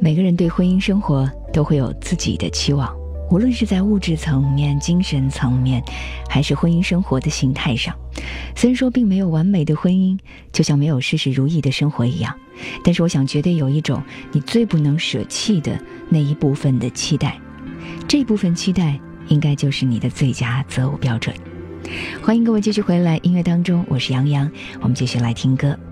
每个人对婚姻生活都会有自己的期望，无论是在物质层面、精神层面，还是婚姻生活的形态上。虽然说并没有完美的婚姻，就像没有事事如意的生活一样，但是我想绝对有一种你最不能舍弃的那一部分的期待，这部分期待应该就是你的最佳择偶标准。欢迎各位继续回来音乐当中，我是杨洋，我们继续来听歌。